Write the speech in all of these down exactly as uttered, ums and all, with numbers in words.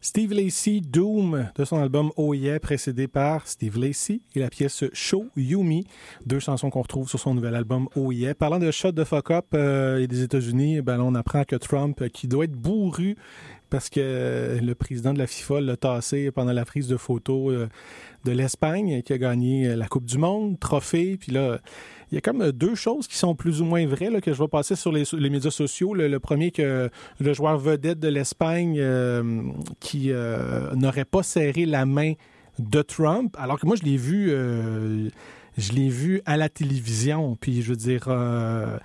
Steve Lacy, Doom, de son album Oh Yeah, précédé par Steve Lacy et la pièce Show You Me, deux chansons qu'on retrouve sur son nouvel album Oh Yeah. Parlant de shot de fuck up euh, et des États-Unis, ben là, on apprend que Trump, euh, qui doit être bourru parce que euh, le président de la FIFA l'a tassé pendant la prise de photos euh, de l'Espagne, qui a gagné euh, la Coupe du Monde, trophée, puis là... Il y a comme deux choses qui sont plus ou moins vraies là, que je vais passer sur les, les médias sociaux. Le, le premier, que le joueur vedette de l'Espagne euh, qui euh, n'aurait pas serré la main de Trump, alors que moi, je l'ai vu, euh, je l'ai vu à la télévision. Puis, je veux dire... Euh,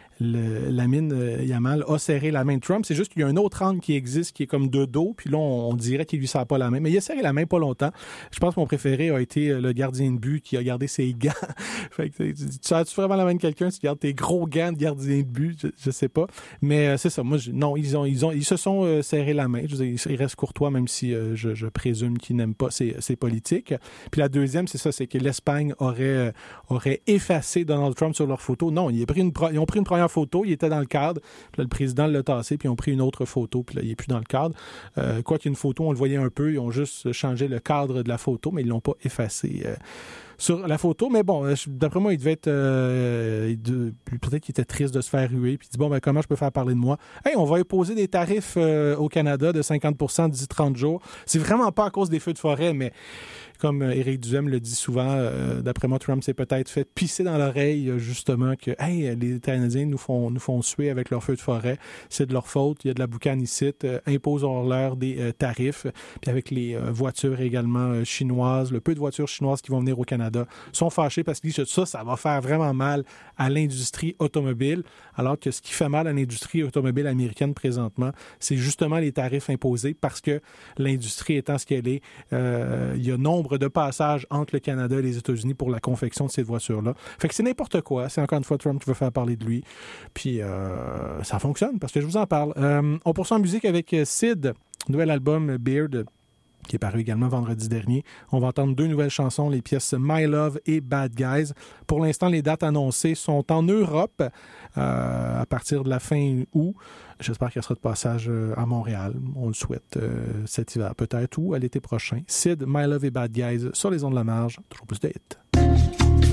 Le, Lamine Yamal a serré la main de Trump. C'est juste qu'il y a un autre angle qui existe qui est comme de dos, puis là, on, on dirait qu'il lui serre pas la main. Mais il a serré la main pas longtemps. Je pense que mon préféré a été le gardien de but qui a gardé ses gants. Fait que, tu serres-tu vraiment la main de quelqu'un si tu gardes tes gros gants de gardien de but? Je, je sais pas. Mais euh, c'est ça. Moi, je, non, ils ont, ils ont, ils se sont euh, serré la main. Je veux dire, ils restent courtois, même si euh, je, je présume qu'ils n'aiment pas ces, ces politiques. Puis la deuxième, c'est ça, c'est que l'Espagne aurait, euh, aurait effacé Donald Trump sur leur photo. Non, ils ont pris une, ils ont pris une première photo, il était dans le cadre, puis là, le président l'a tassé, puis ils ont pris une autre photo, puis là, il n'est plus dans le cadre. Euh, quoi qu'il y ait une photo, on le voyait un peu, ils ont juste changé le cadre de la photo, mais ils ne l'ont pas effacé euh, sur la photo. Mais bon, d'après moi, il devait être... Euh, de, peut-être qu'il était triste de se faire ruer, puis il dit, bon, ben comment je peux faire parler de moi? Hey, on va imposer des tarifs euh, au Canada de cinquante pour cent d'ici trente jours. C'est vraiment pas à cause des feux de forêt, mais... Comme Éric Duhem le dit souvent, euh, d'après moi, Trump s'est peut-être fait pisser dans l'oreille, justement, que hey, les Canadiens nous font, nous font suer avec leurs feux de forêt. C'est de leur faute. Il y a de la boucane ici. Euh, imposons-leur des euh, tarifs. Puis avec les euh, voitures également euh, chinoises, le peu de voitures chinoises qui vont venir au Canada, sont fâchés parce qu'ils disent que ça, ça va faire vraiment mal à l'industrie automobile. Alors que ce qui fait mal à l'industrie automobile américaine présentement, c'est justement les tarifs imposés parce que l'industrie étant ce qu'elle est, euh, il y a nombre de passages entre le Canada et les États-Unis pour la confection de ces voitures-là. Fait que c'est n'importe quoi. C'est encore une fois Trump qui veut faire parler de lui. Puis euh, ça fonctionne parce que je vous en parle. Euh, on poursuit en musique avec Sid, nouvel album Beard, qui est paru également vendredi dernier. On va entendre deux nouvelles chansons, les pièces My Love et Bad Guys. Pour l'instant, les dates annoncées sont en Europe euh, à partir de la fin août. J'espère qu'elle sera de passage à Montréal. On le souhaite euh, cet hiver peut-être ou à l'été prochain. Sid, My Love et Bad Guys sur les ondes de la marge. Toujours plus de hits.